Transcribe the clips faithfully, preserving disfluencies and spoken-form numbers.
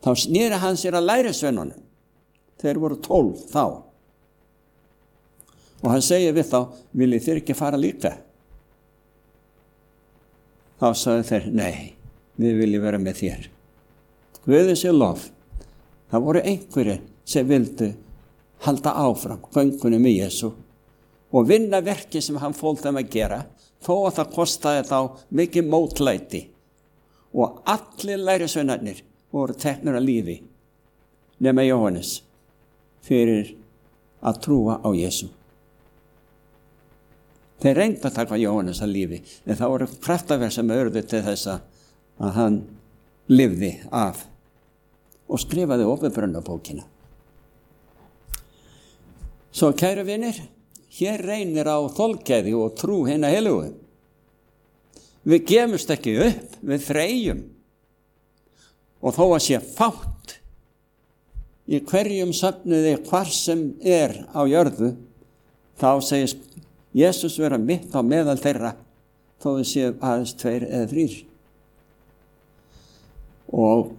þá sneri hann sér að lærisveinunum. Þeir voru tólf þá. Og hann segir við þá, viljið þér ekki fara líka? Þá sagði þeir, nei, við viljum vera með þér. Guði sé lof. Það voru einhverjir sem vildu halda áfram göngunum með Jesú og vinna verki sem hann fól þeim að gera, þó að það kostaði þá mikið mótlæti. Og allir lærisveinarnir voru teknir að lífi, nema Jóhannes, fyrir að trúa á Jesú. Þeir reyndu að taka Jóhannes að lífi, en það voru kraftaverk sem urðu til þess að hann lifði af og skrifaði Åpenbarunarbókina. Svo kæru vinir, hér reynir á þolgæði og trú hinna heilugu. Við gefumst ekki upp, við þreyjum. Og þó að sé fátt í hverjum söfnuði hvar sem er á jörðu, þá segist Jesús vera mitt á meðal þeirra, þó við séum aðeins tveir eða þrír. Og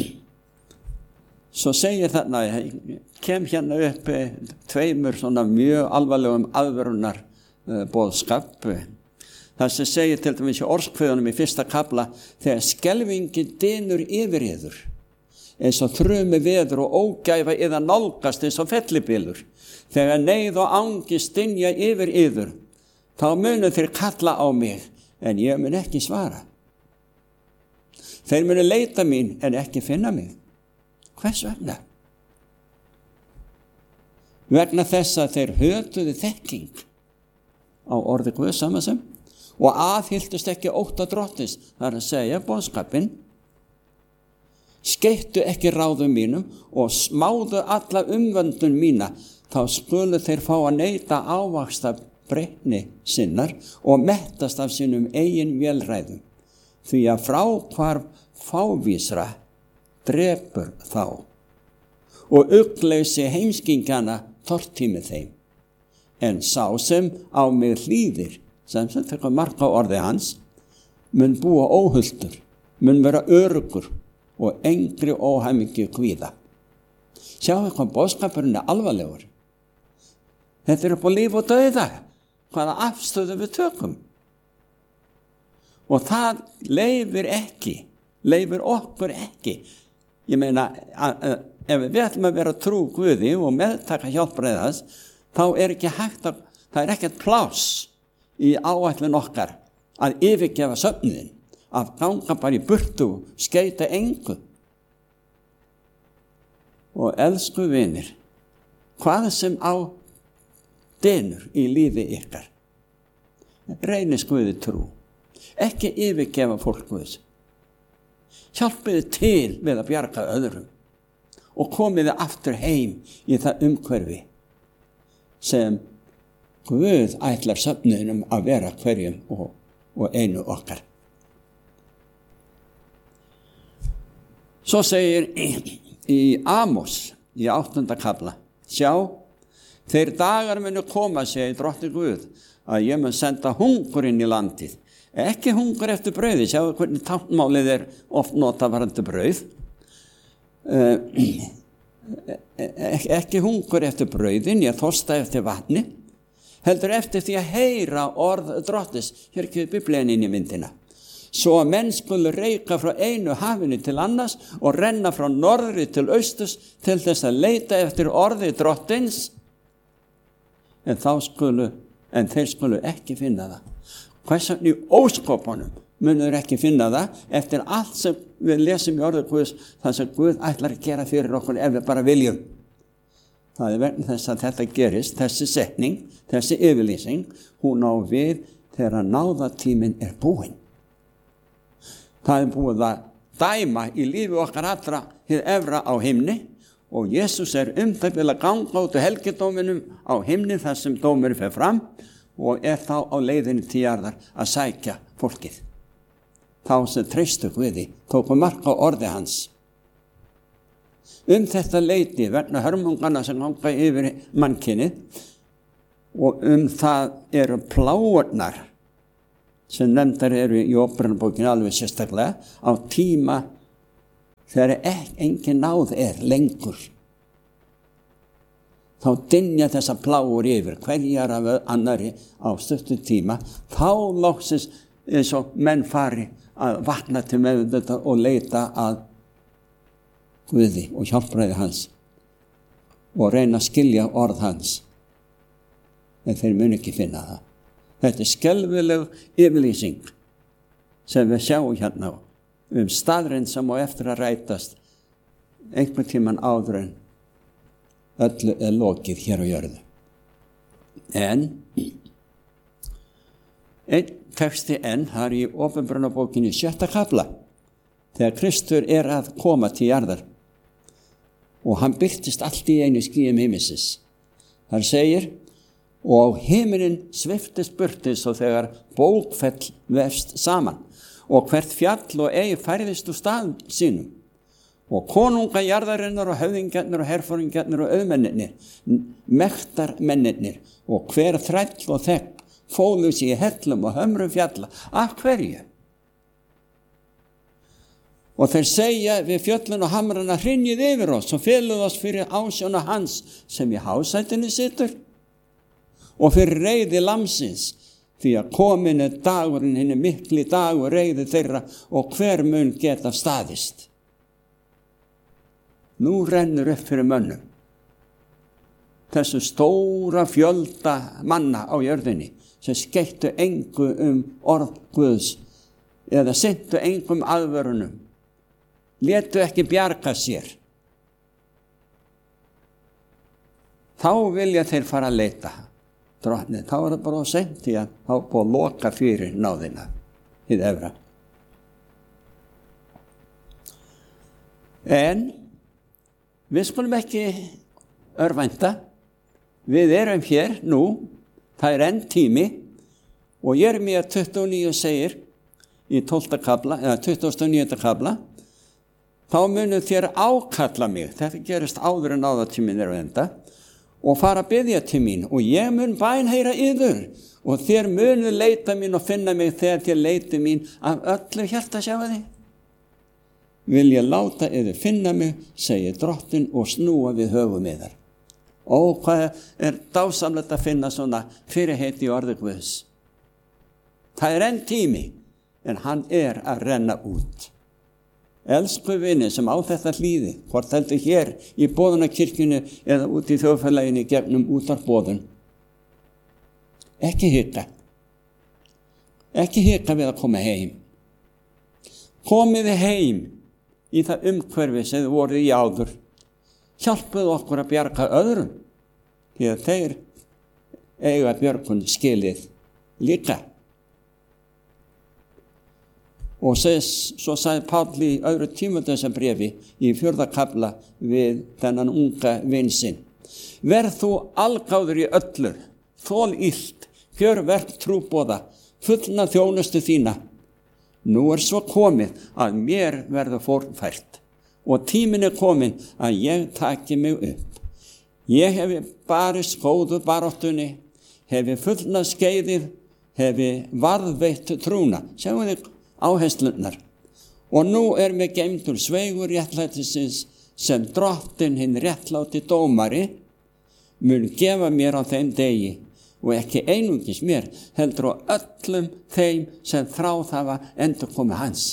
svo segir þarna, kem hérna upp tveimur svona mjög alvarlegum aðvörunar uh, boðskap. Það sem segir til dæmis í orðskviðunum í fyrsta kafla, þegar skelfingin dynur yfir yður, eins og þrumi veður og ógæfa eða nálgast eins og fellibylur. Þegar neyð og angist dynja yfir yður, þá munu þeir kalla á mig, en ég mun ekki svara. Þeir munu leita mín, en ekki finna mig. Hvers vegna? Vegna þess að þeir hötuðu þekking á orði Guðs samansem og aðhylltust ekki ótta drottins, það er að segja boðskapinn, skeittu ekki ráðum mínum og smáðu alla umvöndun mína, þá skulu þeir fá að neyta ávaxta breytni sinnar og mettast af sínum eigin vélræðum, því að fráhvarf fávísra drepur þá og ugleysi heimskingana tortími þeim. En sá sem á mig hlýðir, sem sem tekur mark á orði hans, mun búa óhulltur, mun vera öruggur og engri óhæmingi kvíða. Sjáu hvað boðskapurinn er alvarlegur. Þetta er upp á líf og dauða, hvaða afstöðu við tökum. Og það leifir ekki, leifir okkur ekki. Ég meina, að, að, ef við ætlum að vera trú Guði og meðtaka hjálpræðas, þá er ekki hægt að, það er ekkert pláss í áætlun okkar að yfirgefa söfnuðin, að ganga bara í burtu og skeita engu. Og elsku vinir, hvað sem á dynur í lífi ykkar, reynist Guði trú, ekki yfirgefa fólk Guðs. Hjálpiði til við að bjarga öðrum og komiði aftur heim í það umhverfi sem Guð ætlar söfnuðinum að vera hverjum og, og einu okkar. Svo segir í, í Amos í áttunda kafla, sjá, þeir dagar munu koma, segir drottinn Guð, að ég mun senda hungur inn í landið. Ekki hungur eftir brauði, sjáu hvernig táknmálið er oft notað varðandi brauð. Ekki hungur eftir brauðin, ég þorsta eftir vatni, heldur eftir því að heyra orð drottins. Hér kemur Biblían inn í myndina. Svo að menn skulu reika frá einu hafinu til annars og renna frá norðri til austurs til þess að leita eftir orði drottins, en þá skulu, en þeir skulu ekki finna það. Hvers vegna í óskopunum munur ekki finna það eftir allt sem við lesum í orði Guðs, það sem Guð ætlar að gera fyrir okkur ef við bara viljum. Það er vegna þess að þetta gerist, þessi setning, þessi yfirlýsing, hún á við þegar náðatíminn er búinn. Það er búið að dæma í lífi okkar allra hið efra á himni og Jesús er um það bil að ganga út helgidóminum á himni þar sem dómur fer fram og er þá á leiðinni til jarðar að sækja fólkið. Þá sem treystu Guði, tóku mark á orði hans. Um þetta leiti vegna hörmungana sem ganga yfir mannkynið og um það eru pláurnar sem nefndar eru í Åpenbararbókinni alveg sérstaklega á tíma þegar ekki, engin náð er lengur, þá dynja þessa plágur yfir hverjar af annari á stuttu tíma, þá loksins eins og menn fari að vakna til meðvitundar og leita að Guði og hjálpræði hans og reyna að skilja orð hans, en þeir mun ekki finna það. Þetta er skelfileg yfirlýsing sem við sjáum hérna um staðreind sem á eftir að rætast einhvern tímann áður en öllu er lokið hér á jörðu. En einn texti enn, það er í Åpenbarunarbókinni sjötta kafla, þegar Kristur er að koma til jarðar og hann birtist allt í einu skýjum himinsins. Hann segir, og himinin sviftist burtis og þegar bókfell vefst saman og hvert fjall og eig færðist úr stað sínum og konunga jarðarinnar og höfðingjarnir og herforingjarnir og auðmennirnir, mektarmennirnir og hver þræll og þegn fólu sig í hellum og hömrum fjalla. Af hverju? Og þeir segja við fjöllun og hamrana, hrynjið yfir oss og féluð oss fyrir ásjóna hans sem í hásætinu situr og fyrir reiði lamsins, því að komin er dagurinn, hinn er mikli dagur reiði þeirra og hver mun geta staðist. Nú rennur upp fyrir mönnum þessu stóra fjölda manna á jörðinni sem skeittu engu um orð Guðs eða sinntu engum aðvörunum, létu ekki bjarga sér. Þá vilja þeir fara að leita Drottni, þá er það bara á seint í að þá búið að loka fyrir náðina hið efra. En við skulum ekki örvænta, við erum hér nú, það er enn tími og Jeremía tuttugu og níu segir í tólfta kafla, eða tuttugasta og níunda kafla, þá munu þér ákalla mig, þetta gerist áður en náðartíminn er að enda, og fara að biðja til mín og ég mun bænheyra yður og þér munu leita mín og finna mig þegar þér leiti mín af öllu hjarta, sjáu þið. Vil ég láta yður finna mig, segir Drottinn og snúa við höfum yðar. Ó, hvað er dásamlegt að finna svona fyrirheit í orði Guðs. Það er enn tími, en hann er að renna út. Elsku vini sem á þetta hlýði, hvort heldur hér í boðunarkirkjunni eða út í þjóðfélaginu gegnum útvarpboðun. Ekki hika. Ekki hika við að koma heim. Komiði heim í það umhverfi sem þið voruð í áður. Hjálpuðu okkur að bjarga öðrum, því að þeir eiga björgun skilið líka. Og ses, svo sagði Páll í öðru Tímóteusarbréfi í fjórða kafla við þennan unga vin sinn. Verð þú algáður í öllu, þol illt, gjör verk trúboða, fullna þjónustu þína. Nú er svo komið að mér verður fórnfært og tíminn er komin að ég taki mig upp. Ég hefi barist góðu baráttunni, hefi fullna skeiðið, hefi varðveitt trúna. Sjáum þið áherslunar. Og nú er mér geymdur sveigur réttlætisins sem Drottinn hinn réttláti dómari mun gefa mér á þeim degi og ekki einungis mér, heldur á öllum þeim sem þráð hafa endurkomu hans.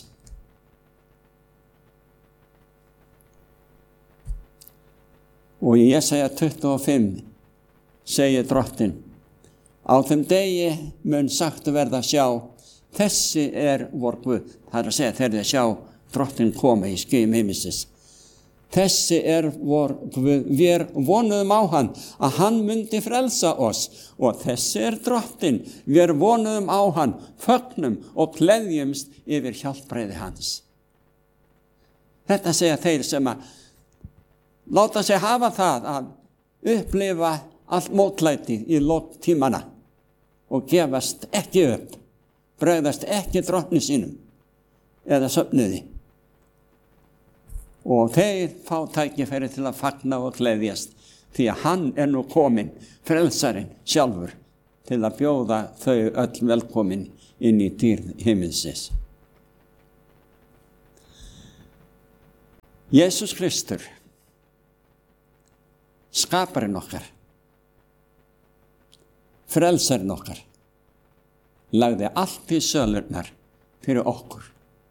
Og í Jesaja tuttugu og fimm segir Drottinn, á þeim degi mun sagt verða sjá, þessi er vor Guð, það er að segja þegar þið sjá Drottinn koma í skýjum himinsins. Þessi er vor Guð, við vonuðum á hann að hann myndi frelsa oss og þessi er Drottinn, við vonuðum á hann, fögnum og gleðjumst yfir hjálpræði hans. Þetta segja þeir sem að láta sig hafa það að upplifa allt mótlæti í lok tímana og gefast ekki upp. Bregðast ekki Drottni sínum eða söfnuði. Og þeir fá tækifæri til að fagna og gleðjast því að hann er nú kominn, frelsarinn sjálfur, til að bjóða þau öll velkomin inn í dýrð himinsins. Jesus Kristur, skaparinn okkar, frelsarinn okkar, lagði allt í sölurnar fyrir okkur.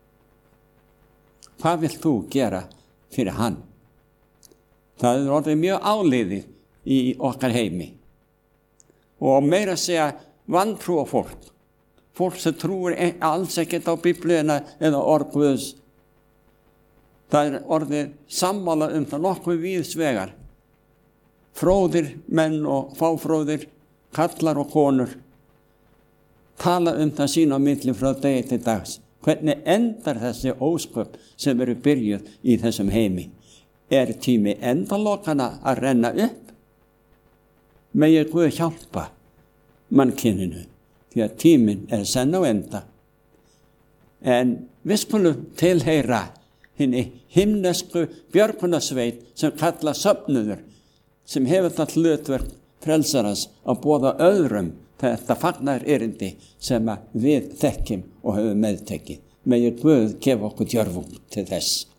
Hvað vilt þú gera fyrir hann? Það er orðið mjög áliðið í okkar heimi. Og meira að segja vantrú á fólk. Fólk sem trúir alls ekkert á Biblíuna eða orð Guðs. Það er orðið sammála um það nokkuð víðsvegar. Fróðir menn og fáfróðir, kallar og konur, tala um það sín á milli frá degi til dags. Hvernig endar þessi ósköp sem eru byrjuð í þessum heimi? Er tími endalokana að renna upp? Megi Guð hjálpa mannkyninu, því að tíminn er senn á enda. En við skulum tilheyra hinni himnesku björgunarsveit sem kalla söfnuður, sem hefur það hlutverk frelsarans að boða öðrum þetta fagnar erindi sem við þekkjum og höfum meðtekið. Megi Guð gefa okkur djörfung til þess.